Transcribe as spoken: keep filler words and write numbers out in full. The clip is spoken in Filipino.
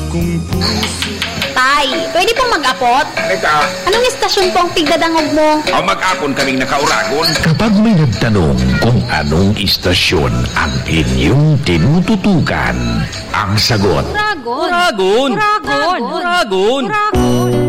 Tay, pwede pong mag-apot? Eka, Anong istasyon po ang tigdadangog mo? o mag-apon kaming nakauragon. Kapag may nagtanong kung anong istasyon ang inyong tinututukan, ang sagot, Uragon. Uragon! Uragon. Uragon! Uragon.